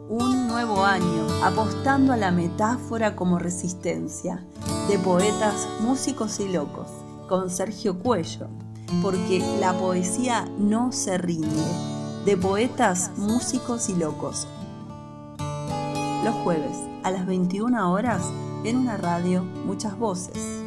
Un nuevo año, apostando a la metáfora como resistencia, de poetas, músicos y locos, con Sergio Cuello, porque la poesía no se rinde, de poetas, músicos y locos. Los jueves, a las 21 horas, en una radio, muchas voces.